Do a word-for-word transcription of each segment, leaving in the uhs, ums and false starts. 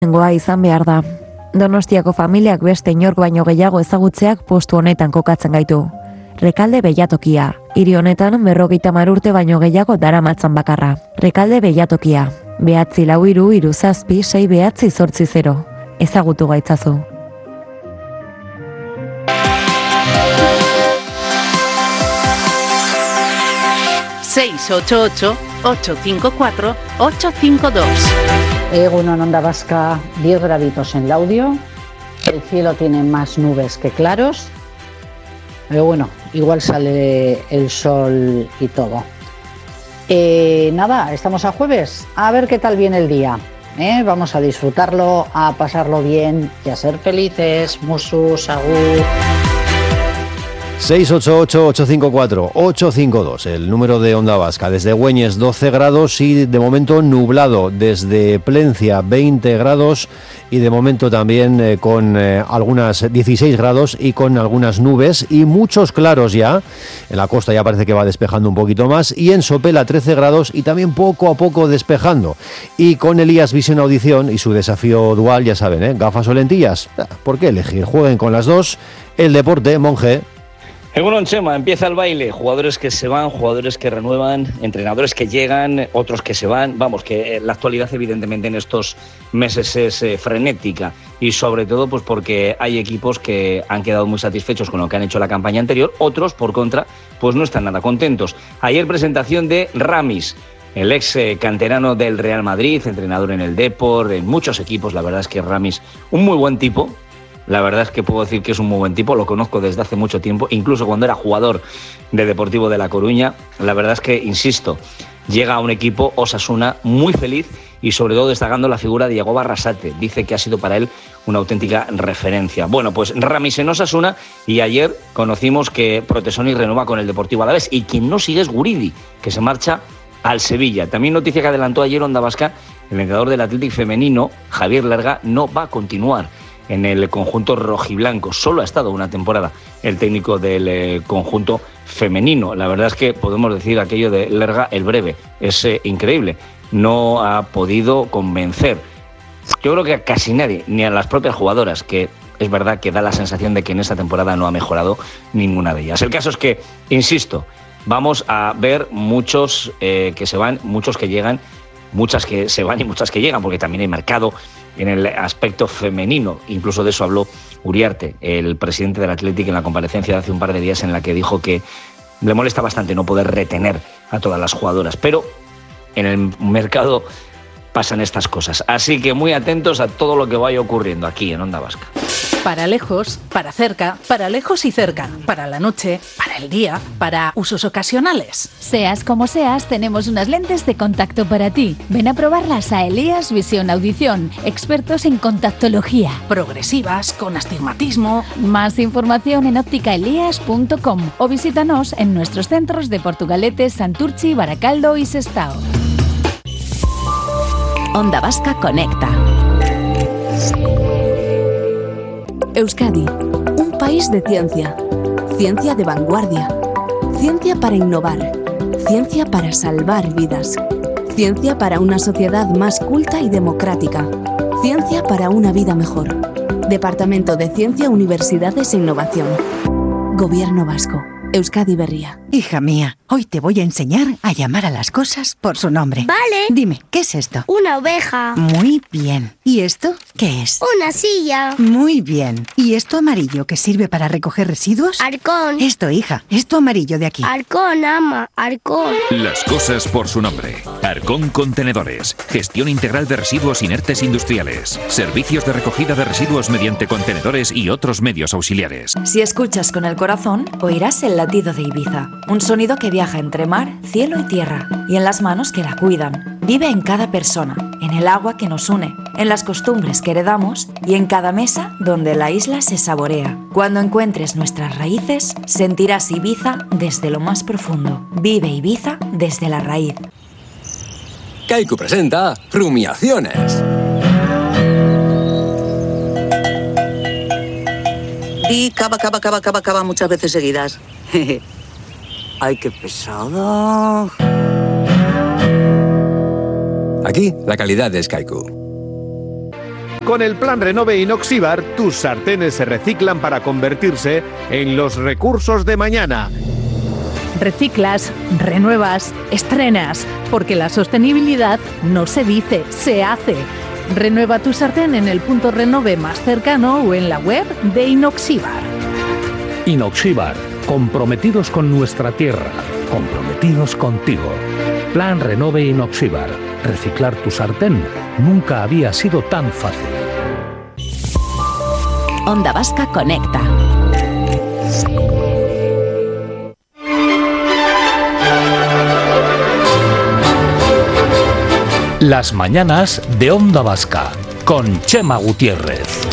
Goa izan behar da. Donostiako familiak beste inork baino gehiago ezagutzeak postu honetan kokatzen gaitu. Rekalde Beilatokia. Hiri honetan berrogeita hamar urte baino gehiago daramatzan bakarra. Rekalde Beilatokia. Behatzi lau hiru hiru zazpi sei behatzi zortzi zero. Ezagutu gaitzazu. seis ocho ocho ocho cinco cuatro ocho cinco dos. Egunon, Onda Vasca, diez graditos en Laudio. El cielo tiene más nubes que claros. Pero bueno, igual sale el sol y todo. Eh, nada, estamos a jueves. A ver qué tal viene el día. ¿eh? Vamos a disfrutarlo, a pasarlo bien y a ser felices. Musus, agur. seis ocho ocho ocho cinco cuatro ocho cinco dos, el número de Onda Vasca. Desde Güeñes doce grados y de momento nublado. Desde Plencia veinte grados y de momento también eh, con eh, algunas dieciséis grados y con algunas nubes y muchos claros ya. En la costa ya parece que va despejando un poquito más y en Sopela trece grados y también poco a poco despejando. Y con Elías Visión Audición y su desafío dual, ya saben, ¿eh? Gafas o lentillas. ¿Por qué elegir? Jueguen con las dos. El deporte, Monje. Egunon, Chema, empieza el baile, jugadores que se van, jugadores que renuevan, entrenadores que llegan, otros que se van, vamos, que la actualidad evidentemente en estos meses es eh, frenética y sobre todo pues porque hay equipos que han quedado muy satisfechos con lo que han hecho la campaña anterior, otros por contra pues no están nada contentos. Ayer presentación de Ramis, el ex eh, canterano del Real Madrid, entrenador en el Depor, en muchos equipos, la verdad es que Ramis, un muy buen tipo. La verdad es que puedo decir que es un muy buen tipo, lo conozco desde hace mucho tiempo, incluso cuando era jugador de Deportivo de La Coruña. La verdad es que, insisto, llega a un equipo Osasuna muy feliz y sobre todo destacando la figura de Yagoba Arrasate. Dice que ha sido para él una auténtica referencia. Bueno, pues Ramis en Osasuna y ayer conocimos que Protesoni renueva con el Deportivo Alavés y quien no sigue es Guridi, que se marcha al Sevilla. También noticia que adelantó ayer Onda Vasca, el entrenador del Athletic femenino, Javier Lerga, no va a continuar en el conjunto rojiblanco. Solo ha estado una temporada el técnico del eh, conjunto femenino. La verdad es que podemos decir aquello de Lerga el breve. Es eh, increíble. No ha podido convencer. Yo creo que a casi nadie, ni a las propias jugadoras, que es verdad que da la sensación de que en esta temporada no ha mejorado ninguna de ellas. El caso es que, insisto, vamos a ver muchos eh, que se van, muchos que llegan, muchas que se van y muchas que llegan, porque también hay mercado en el aspecto femenino. Incluso de eso habló Uriarte, el presidente del Athletic, en la comparecencia de hace un par de días, en la que dijo que le molesta bastante no poder retener a todas las jugadoras, pero en el mercado pasan estas cosas. Así que muy atentos a todo lo que vaya ocurriendo aquí en Onda Vasca. Para lejos, para cerca, para lejos y cerca, para la noche, para el día, para usos ocasionales. Seas como seas, tenemos unas lentes de contacto para ti. Ven a probarlas a Elías Visión Audición, expertos en contactología. Progresivas, con astigmatismo. Más información en óptica elías punto com o visítanos en nuestros centros de Portugalete, Santurchi, Baracaldo y Sestao. Onda Vasca Conecta. Euskadi, un país de ciencia, ciencia de vanguardia, ciencia para innovar, ciencia para salvar vidas, ciencia para una sociedad más culta y democrática, ciencia para una vida mejor. Departamento de Ciencia, Universidades e Innovación. Gobierno Vasco. Euskadi Berria. Hija mía, hoy te voy a enseñar a llamar a las cosas por su nombre. Vale. Dime, ¿qué es esto? Una oveja. Muy bien. ¿Y esto qué es? Una silla. Muy bien. ¿Y esto amarillo que sirve para recoger residuos? Arcón. Esto, hija, esto amarillo de aquí. Arcón, ama, Arcón. Las cosas por su nombre. Arcón Contenedores. Gestión integral de residuos inertes industriales. Servicios de recogida de residuos mediante contenedores y otros medios auxiliares. Si escuchas con el corazón, oirás el latido de Ibiza. Un sonido que viaja entre mar, cielo y tierra. Y en las manos que la cuidan. Vive en cada persona, en el agua que nos une, en las costumbres que heredamos y en cada mesa donde la isla se saborea. Cuando encuentres nuestras raíces, sentirás Ibiza desde lo más profundo. Vive Ibiza desde la raíz. Kaiku presenta Rumiaciones. Y cava, cava, cava, cava, cava muchas veces seguidas. Ay, qué pesado. Aquí, la calidad es Kaiku. Con el plan Renove Inoxibar, tus sartenes se reciclan para convertirse en los recursos de mañana. Reciclas, renuevas, estrenas, porque la sostenibilidad no se dice, se hace. Renueva tu sartén en el punto Renove más cercano o en la web de Inoxibar. Inoxibar, comprometidos con nuestra tierra, comprometidos contigo. Plan Renove Inoxibar. Reciclar tu sartén nunca había sido tan fácil. Onda Vasca Conecta. Las mañanas de Onda Vasca con Chema Gutiérrez.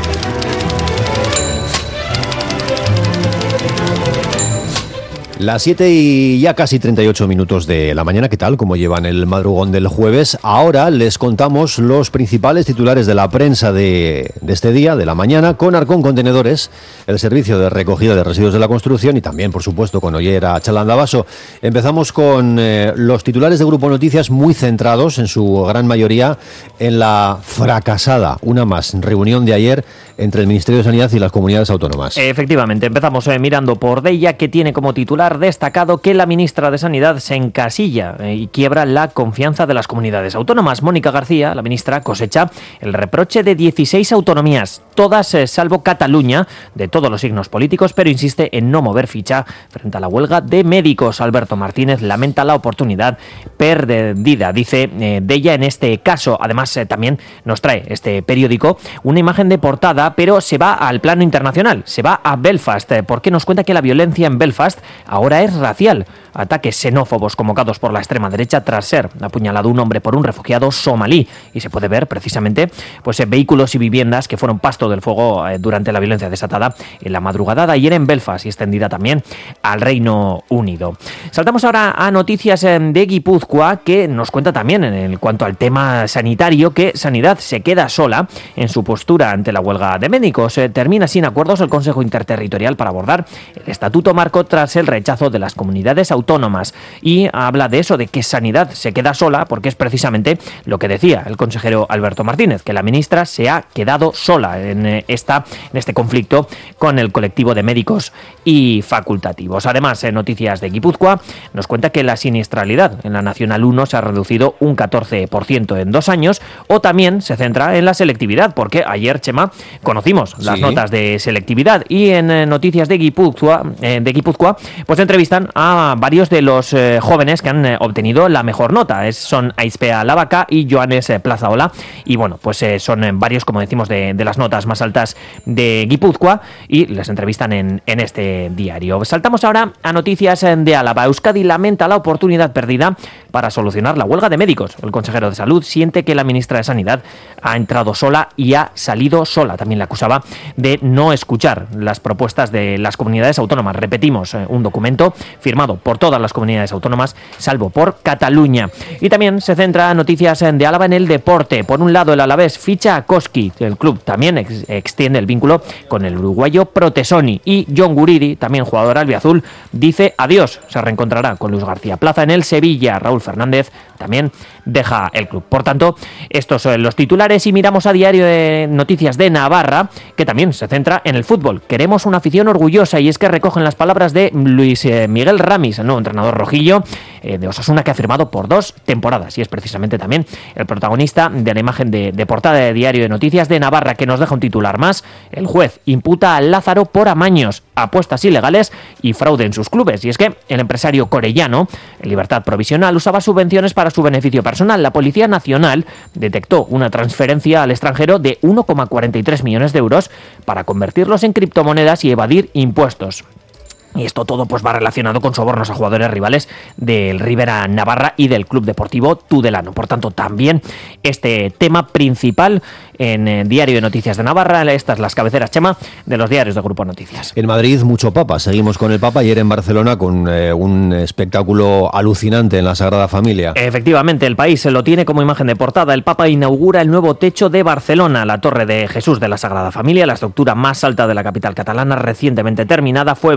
Las siete y ya casi treinta y ocho minutos de la mañana. ¿Qué tal? ¿Cómo llevan el madrugón del jueves? Ahora les contamos los principales titulares de la prensa de, de este día, de la mañana, con Arcón Contenedores, el servicio de recogida de residuos de la construcción, y también, por supuesto, con Ollera Chalandabaso. Empezamos con eh, los titulares de Grupo Noticias, muy centrados, en su gran mayoría, en la fracasada, una más, reunión de ayer entre el Ministerio de Sanidad y las comunidades autónomas. Efectivamente, empezamos eh, mirando por Deia, que tiene como titular destacado que la ministra de Sanidad se encasilla eh, y quiebra la confianza de las comunidades autónomas. Mónica García, la ministra, cosecha el reproche de dieciséis autonomías, todas eh, salvo Cataluña, de todos los signos políticos, pero insiste en no mover ficha frente a la huelga de médicos. Alberto Martínez lamenta la oportunidad perdida, dice eh, Deia en este caso. Además, eh, también nos trae este periódico una imagen de portada, pero se va al plano internacional, se va a Belfast, eh, porque nos cuenta que la violencia en Belfast ahora es racial. Ataques xenófobos convocados por la extrema derecha tras ser apuñalado un hombre por un refugiado somalí, y se puede ver precisamente pues eh, vehículos y viviendas que fueron pasto del fuego eh, durante la violencia desatada en la madrugada de ayer en Belfast y extendida también al Reino Unido. Saltamos ahora a noticias eh, de Guipúzcoa, que nos cuenta también en, en cuanto al tema sanitario que Sanidad se queda sola en su postura ante la huelga de médicos. Eh, termina sin acuerdos el Consejo Interterritorial para abordar el Estatuto Marco tras el rechazo de las comunidades autónomas, y habla de eso, de que Sanidad se queda sola, porque es precisamente lo que decía el consejero Alberto Martínez, que la ministra se ha quedado sola en, esta, en este conflicto con el colectivo de médicos y facultativos. Además, en noticias de Guipúzcoa nos cuenta que la siniestralidad en la Nacional uno se ha reducido un catorce por ciento en dos años, o también se centra en la selectividad, porque ayer, Chema, conocimos las sí. notas de selectividad, y en eh, noticias de Guipúzcoa, eh, de Guipúzcoa, pues entrevistan a varios de los eh, jóvenes que han eh, obtenido la mejor nota. Es, son Aispea Lavaca y Joanes eh, Plazaola, y bueno, pues eh, son eh, varios, como decimos, de, de las notas más altas de Guipúzcoa, y les entrevistan en, en este diario. Saltamos ahora a noticias de Álava. Euskadi lamenta la oportunidad perdida para solucionar la huelga de médicos. El consejero de Salud siente que la ministra de Sanidad ha entrado sola y ha salido sola. También la acusaba de no escuchar las propuestas de las comunidades autónomas. Repetimos, eh, un documento firmado por todas las comunidades autónomas, salvo por Cataluña. Y también se centra en noticias de Álava en el deporte. Por un lado, el Alavés ficha a Koski. El club también ex- extiende el vínculo con el uruguayo Protesoni. Y John Guridi, también jugador albiazul, dice adiós. Se reencontrará con Luis García Plaza en el Sevilla. Raúl Fernández también deja el club. Por tanto, estos son los titulares, y miramos a Diario de Noticias de Navarra, que también se centra en el fútbol. Queremos una afición orgullosa, y es que recogen las palabras de Luis eh, Miguel Ramis, el nuevo entrenador rojillo eh, de Osasuna, que ha firmado por dos temporadas, y es precisamente también el protagonista de la imagen de, de portada de Diario de Noticias de Navarra, que nos deja un titular más. El juez imputa a Lázaro por amaños, apuestas ilegales y fraude en sus clubes. Y es que el empresario corellano, en libertad provisional, usaba subvenciones para su beneficio personal. La Policía Nacional detectó una transferencia al extranjero de uno coma cuarenta y tres millones de euros para convertirlos en criptomonedas y evadir impuestos. Y esto todo pues va relacionado con sobornos a jugadores rivales del Rivera Navarra y del Club Deportivo Tudelano. Por tanto, también este tema principal en el Diario de Noticias de Navarra. Estas las cabeceras, Chema, de los diarios de Grupo Noticias. En Madrid, mucho Papa. Seguimos con el Papa. Ayer en Barcelona con eh, un espectáculo alucinante en la Sagrada Familia. Efectivamente, El País se lo tiene como imagen de portada. El Papa inaugura el nuevo techo de Barcelona, la Torre de Jesús de la Sagrada Familia, la estructura más alta de la capital catalana, recientemente terminada. Fue bendecida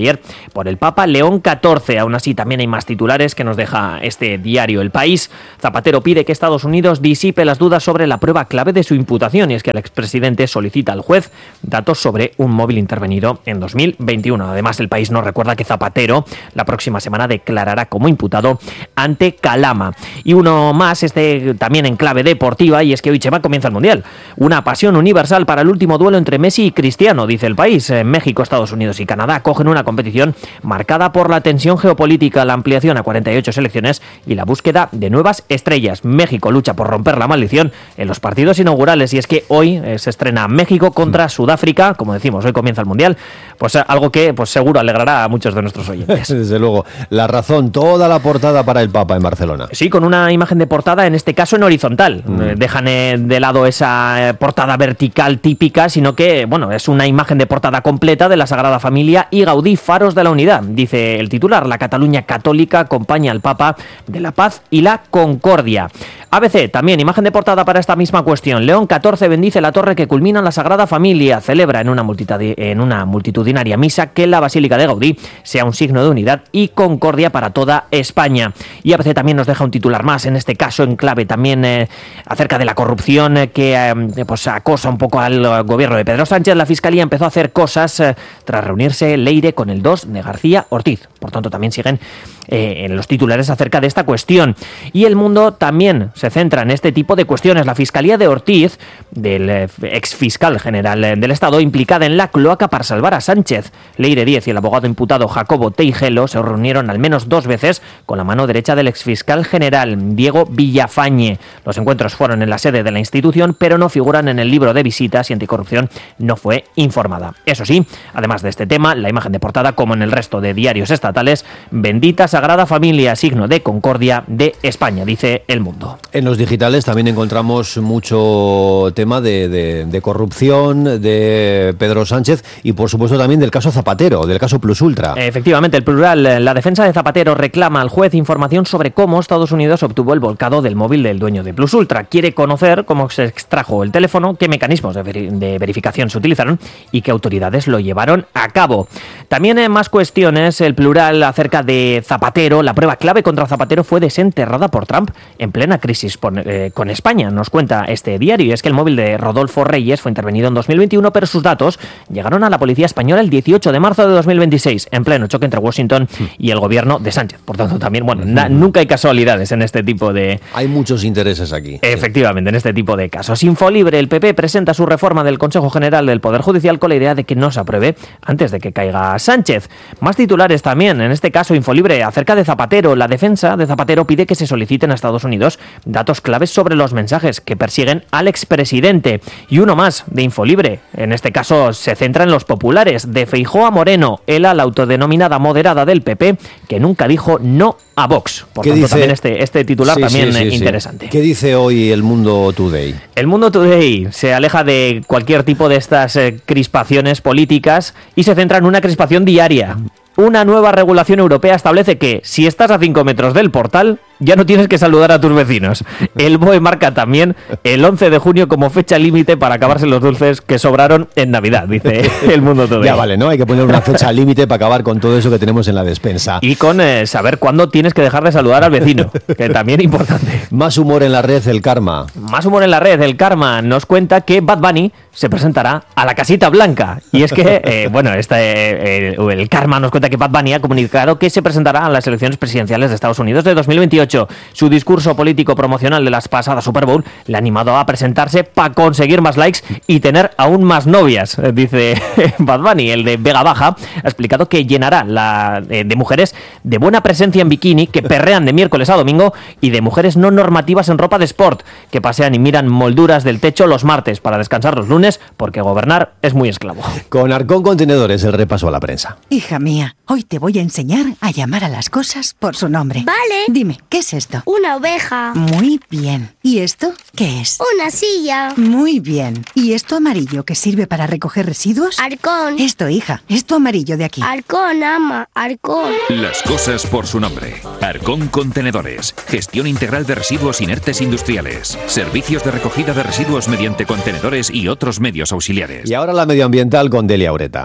ayer por el Papa León catorce. Aún así, también hay más titulares que nos deja este diario El País. Zapatero pide que Estados Unidos disipe las dudas sobre la prueba clave de su imputación, y es que el expresidente solicita al juez datos sobre un móvil intervenido en dos mil veintiuno. Además, El País nos recuerda que Zapatero la próxima semana declarará como imputado ante Calama. Y uno más, este también en clave deportiva, y es que hoy, Chema, comienza el Mundial. Una pasión universal para el último duelo entre Messi y Cristiano, dice El País. México, Estados Unidos y Canadá acogen una competición marcada por la tensión geopolítica, la ampliación a cuarenta y ocho selecciones y la búsqueda de nuevas estrellas. México lucha por romper la maldición en los partidos inaugurales, y es que hoy eh, se estrena México contra Sudáfrica. Como decimos, hoy comienza el Mundial, pues algo que pues seguro alegrará a muchos de nuestros oyentes. Desde luego. La Razón, toda la portada para el Papa en Barcelona. Sí, con una imagen de portada, en este caso en horizontal. Mm. Eh, dejan eh, de lado esa eh, portada vertical típica, sino que, bueno, es una imagen de portada completa de la Sagrada Familia y Gaudí, faros de la unidad. Dice el titular: la Cataluña católica acompaña al Papa de la paz y la concordia. A B C, también imagen de portada para esta misma cuestión. León catorce bendice la torre que culmina la Sagrada Familia. Celebra en una, multitudi- en una multitudinaria misa que la Basílica de Gaudí sea un signo de unidad y concordia para toda España. Y A B C también nos deja un titular más, en este caso en clave también eh, acerca de la corrupción eh, que eh, pues acosa un poco al gobierno de Pedro Sánchez. La Fiscalía empezó a hacer cosas eh, tras reunirse Leire con el dos de García Ortiz. Por tanto, también siguen eh, en los titulares acerca de esta cuestión. Y El Mundo también se centra en este tipo de cuestiones. La Fiscalía de Ortiz, del eh, exfiscal general eh, del Estado, implicada en la cloaca para salvar a Sánchez. Leire Díez y el abogado imputado Jacobo Teijelo se reunieron al menos dos veces con la mano derecha del exfiscal general, Diego Villafañe. Los encuentros fueron en la sede de la institución, pero no figuran en el libro de visitas y anticorrupción no fue informada. Eso sí, además de este tema, la imagen de portada, como en el resto de diarios estatales: bendita Sagrada Familia, signo de concordia de España, dice El Mundo. En los digitales también encontramos mucho tema de, de, de corrupción, de Pedro Sánchez y, por supuesto, también del caso Zapatero, del caso Plus Ultra. Efectivamente, el plural. La defensa de Zapatero reclama al juez información sobre cómo Estados Unidos obtuvo el volcado del móvil del dueño de Plus Ultra. Quiere conocer cómo se extrajo el teléfono, qué mecanismos de, veri- de verificación se utilizaron y qué autoridades lo llevaron a cabo. También en más cuestiones, el plural acerca de Zapatero. La prueba clave contra Zapatero fue desenterrada por Trump en plena crisis por, eh, con España, nos cuenta este diario. Y es que el móvil de Rodolfo Reyes fue intervenido en dos mil veintiuno, pero sus datos llegaron a la policía española el dieciocho de marzo de dos mil veintiséis, en pleno choque entre Washington y el gobierno de Sánchez. Por tanto, también, bueno, na- nunca hay casualidades en este tipo de... Hay muchos intereses aquí. Efectivamente, en este tipo de casos. Infolibre, el P P presenta su reforma del Consejo General del Poder Judicial con la idea de que no se apruebe antes de que caiga Sánchez. Más titulares también, en este caso Infolibre, acerca de Zapatero. La defensa de Zapatero pide que se soliciten a Estados Unidos datos claves sobre los mensajes que persiguen al expresidente. Y uno más, de Infolibre. En este caso se centra en los populares. De Feijóo a Moreno, él a la autodenominada moderada del P P, que nunca dijo no a Vox. Por tanto, dice? también este, este titular sí, también sí, sí, interesante. Sí. ¿Qué dice hoy El Mundo Today? El Mundo Today se aleja de cualquier tipo de estas eh, crispaciones políticas y se centra en una crispación diaria. Una nueva regulación europea establece que si estás a cinco metros del portal, ya no tienes que saludar a tus vecinos. El B O E marca también el once de junio como fecha límite para acabarse los dulces que sobraron en Navidad, dice El Mundo Today. Ya vale, ¿no? Hay que poner una fecha límite para acabar con todo eso que tenemos en la despensa. Y con eh, saber cuándo tienes que dejar de saludar al vecino, que también es importante. Más humor en la red, el Karma. Más humor en la red, el Karma nos cuenta que Bad Bunny se presentará a la Casita Blanca. Y es que, eh, bueno, este, eh, el Karma nos cuenta que Bad Bunny ha comunicado que se presentará a las elecciones presidenciales de Estados Unidos de dos mil veintiocho. Su discurso político promocional de las pasadas Super Bowl le ha animado a presentarse para conseguir más likes y tener aún más novias, dice Bad Bunny. El de Vega Baja ha explicado que llenará la eh, de mujeres de buena presencia en bikini, que perrean de miércoles a domingo, y de mujeres no normativas en ropa de sport, que pasean y miran molduras del techo los martes para descansar los lunes, porque gobernar es muy esclavo. Con Arcón Contenedores, el repaso a la prensa. Hija mía, hoy te voy a enseñar a llamar a las cosas por su nombre. Vale. Dime, ¿qué es esto? Una oveja. Muy bien. ¿Y esto qué es? Una silla. Muy bien. ¿Y esto amarillo que sirve para recoger residuos? Arcón. Esto, hija, esto amarillo de aquí. Arcón, ama, Arcón. Las cosas por su nombre. Arcón Contenedores. Gestión integral de residuos inertes industriales. Servicios de recogida de residuos mediante contenedores y otros medios auxiliares. Y ahora la medioambiental con Delia Ureta.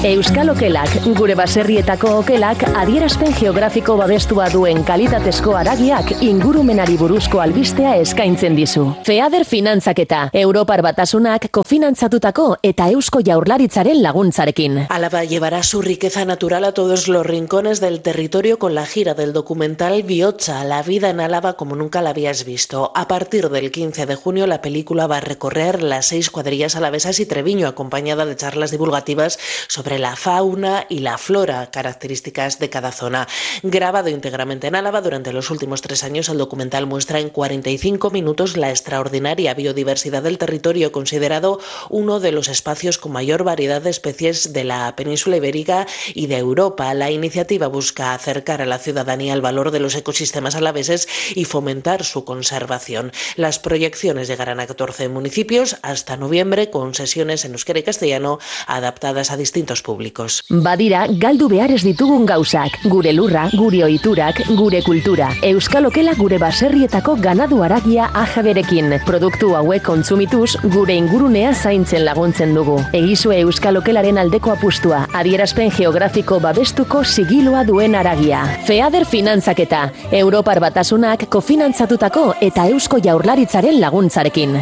Euskal Okelak, gure baserrietako okelak adierazpen geografiko babestua duen kalitatezko haragiak ingurumenari buruzko albistea eskaintzen dizu. Feader finantzaketa, Europar Batasunak kofinantzatutako eta Eusko Jaurlaritzaren laguntzarekin. Álava llevará su riqueza natural a todos los rincones del territorio con la gira del documental Bihotza, la vida en Álava como nunca la habías visto. A partir del quince de junio la película va a recorrer las seis cuadrillas alavesas y Treviño, acompañada de charlas divulgativas sobre la fauna y la flora, características de cada zona. Grabado íntegramente en Álava durante los últimos tres años, el documental muestra en cuarenta y cinco minutos la extraordinaria biodiversidad del territorio, considerado uno de los espacios con mayor variedad de especies de la península ibérica y de Europa. La iniciativa busca acercar a la ciudadanía el valor de los ecosistemas alaveses y fomentar su conservación. Las proyecciones llegarán a catorce municipios hasta noviembre, con sesiones en euskera y castellano adaptadas a distintos públicos. Badira, galdu behar ez ditugun gauzak, gure lurra, gure ohiturak, gure kultura. Euskal Okela gure baserrietako ganadu haragia ajaberekin. Produktu hauek kontsumituz, gure ingurunea zaintzen laguntzen dugu. Egizue Euskal Okelaren aldeko apustua, adierazpen geografiko babestuko sigilua duen haragia. Feader finantzaketa, Europar Batasunak kofinantzatutako eta Eusko Jaurlaritzaren laguntzarekin.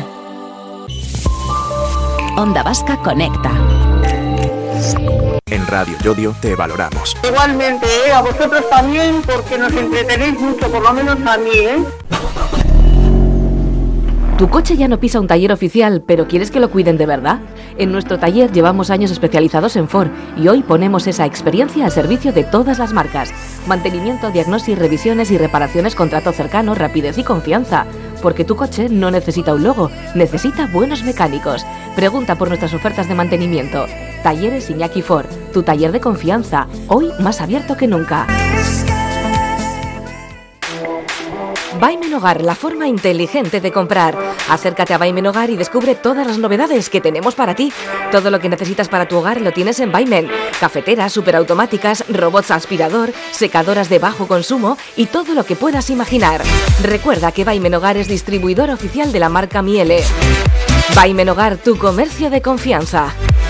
Onda Vasca Conecta. En Radio Yodio te valoramos. Igualmente, ¿eh? A vosotros también, porque nos entretenéis mucho, por lo menos a mí, ¿eh? ¿Tu coche ya no pisa un taller oficial, pero quieres que lo cuiden de verdad? En nuestro taller llevamos años especializados en Ford y hoy ponemos esa experiencia al servicio de todas las marcas. Mantenimiento, diagnosis, revisiones y reparaciones con trato cercano, rapidez y confianza. Porque tu coche no necesita un logo, necesita buenos mecánicos. Pregunta por nuestras ofertas de mantenimiento. Talleres Iñaki Ford, tu taller de confianza, hoy más abierto que nunca. Vaimen Hogar, la forma inteligente de comprar. Acércate a Vaimen Hogar y descubre todas las novedades que tenemos para ti. Todo lo que necesitas para tu hogar lo tienes en Vaimen. Cafeteras, superautomáticas, robots aspirador, secadoras de bajo consumo y todo lo que puedas imaginar. Recuerda que Vaimen Hogar es distribuidor oficial de la marca Miele. Vaimen Hogar, tu comercio de confianza.